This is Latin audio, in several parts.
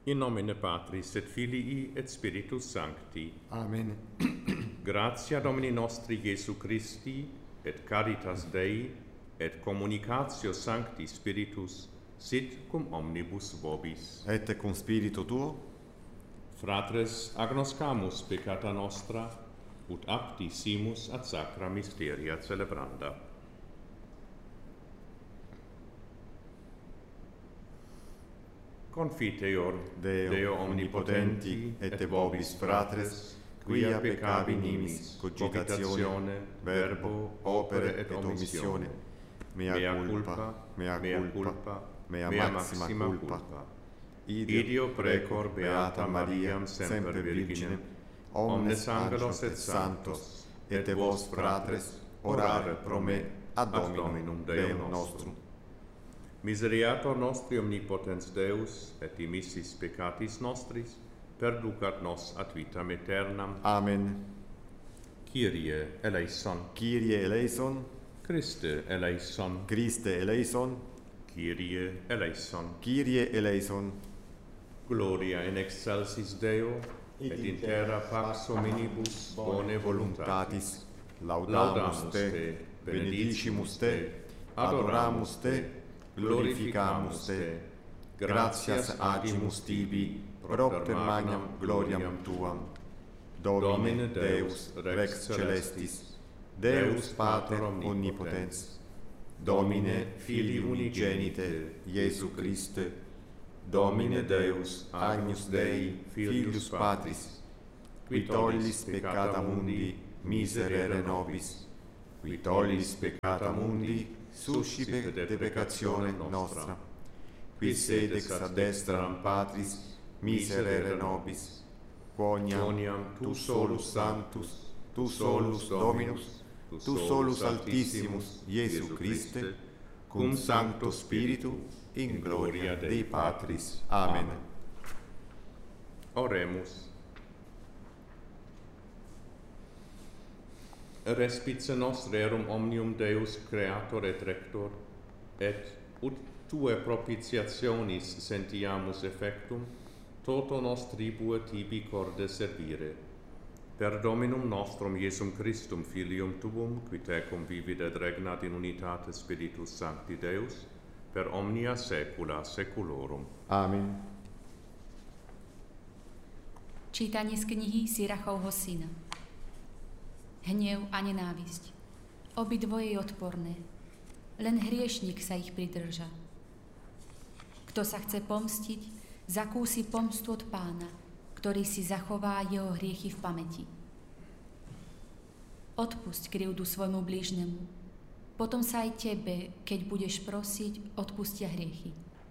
In nomine Patris et Filii et Spiritus Sancti. Amen. Gratia Domini nostri Iesu Christi, et caritas Dei, et communicatio Sancti Spiritus, sit cum omnibus vobis. Et cum spiritu tuo, Fratres, agnoscamus peccata nostra, ut apti simus ad sacra mysteria celebranda. Confiteor Deo omnipotenti et vobis fratres, quia peccavi nimis, cogitatione, verbo, opere et omissione, mea culpa, mea maxima culpa. Ideo precor beata Mariam semper Virginem, omnes angelos et santos, et vos fratres, orare pro me ad Dominum Deum nostrum. Miseriator nostri omnipotens Deus, et dimissis peccatis nostris, perducat nos ad vitam aeternam. Amen. Kyrie eleison. Kyrie eleison, Christe eleison. Christe eleison, Kyrie eleison. Kyrie eleison. Gloria in excelsis Deo, et in terra pax hominibus bone voluntatis. Laudamus te, benedicimus te, adoramus te, glorificamus te, gratias agimus tibi, propter magnam gloriam tuam. Domine Deus, Rex Celestis, Deus Pater omnipotens, Domine Filii unigenite, Iesu Christe, Domine Deus, Agnus Dei, Filius Patris, qui tollis peccata mundi, miserere nobis, qui tollis peccata mundi, suscipe de peccatione nostra, qui sedex ad destram Patris, miserere nobis, quoniam tu solus sanctus, tu solus Dominus, tu solus altissimus, Iesu Christe, cum Sancto Spiritu, in gloria Dei Patris. Amen. Oremus. Respice nos rerum omnium Deus Creator et Rector, et ut Tue propitiationis sentiamus effectum, toto nos tribue tibi corde servire. Per Dominum nostrum Iesum Christum, Filium Tuum, qui tecum vivit et regnat in unitate Spiritus Sancti Deus, per omnia saecula saeculorum. Amen. Čítanie z knihy Sirachovho syna. Hnev a nenávisť. Obidvoje je odporné. Len hriešnik sa ich pridrža. Kto sa chce pomstiť, zakúsi pomstu od Pána, ktorý si zachová jeho hriechy v pamäti. Odpusť krivdu svojmu blížnemu, potom sa aj tebe, keď budeš prosiť, odpustia hriechy.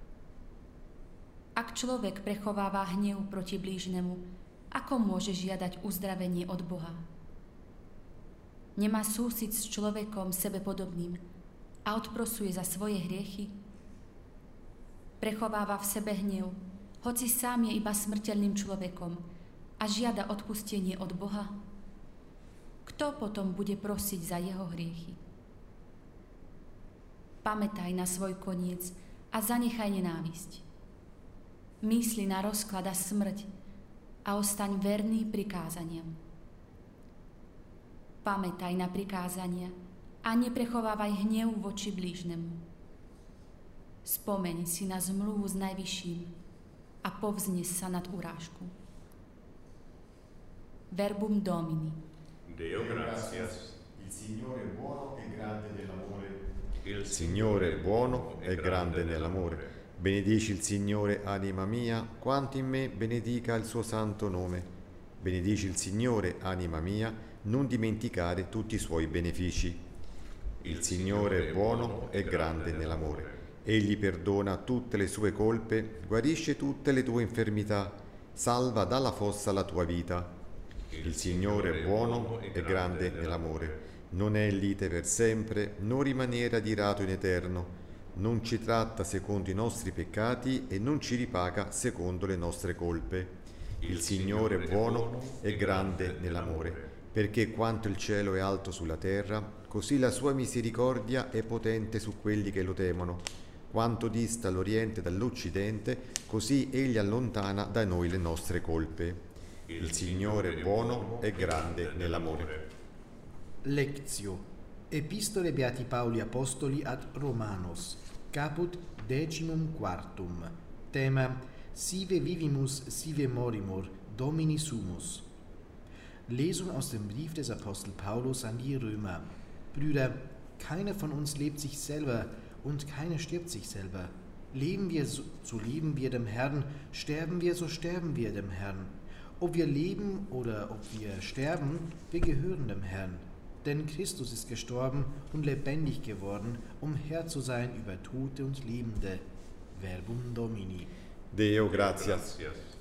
Ak človek prechováva hnev proti blížnemu, ako môže žiadať uzdravenie od Boha? Nemá súcit s človekom sebepodobným a odprosuje za svoje hriechy? Prechováva v sebe hnev, hoci sám je iba smrteľným človekom a žiada odpustenie od Boha? Kto potom bude prosiť za jeho hriechy? Pamätaj na svoj koniec a zanechaj nenávisť. Mysli na rozklad a smrť a ostaň verný prikázaniam. Pamätaj na prikázania a neprechovávaj hnev voči blížnemu. Spomeň si na zmluvu s Najvyšším a povznes sa nad urážku. Verbum Domini. Deo gratias. Il Signore buono e grande nell'amore. Il Signore buono e grande nell'amore. Benedici il Signore, anima mia, quanto in me benedica il suo santo nome. Benedici il Signore, anima mia, non dimenticare tutti i suoi benefici. Il Signore è buono e grande nell'amore. Egli perdona tutte le sue colpe, guarisce tutte le tue infermità, salva dalla fossa la tua vita. Il Signore è buono e grande nell'amore. Non è lite per sempre, non rimanere adirato in eterno. Non ci tratta secondo i nostri peccati e non ci ripaga secondo le nostre colpe. Il Signore è buono e grande nell'amore, perché quanto il cielo è alto sulla terra, così la sua misericordia è potente su quelli che lo temono. quanto dista l'Oriente dall'Occidente, così Egli allontana da noi le nostre colpe. Il Signore è buono e grande nell'amore. Lectio. Epistole Beati Pauli Apostoli ad Romanos, caput 14. Thema: Sive vivimus, sive morimur, Domini sumus. Lesung aus dem Brief des Apostel Paulus an die Römer. Brüder, keiner von uns lebt sich selber und keiner stirbt sich selber. Leben wir, so leben wir dem Herrn, sterben wir, so sterben wir dem Herrn. Ob wir leben oder ob wir sterben, wir gehören dem Herrn. Denn Christus ist gestorben und lebendig geworden, um Herr zu sein über Tote und Lebende. Verbum Domini. Deo gratias.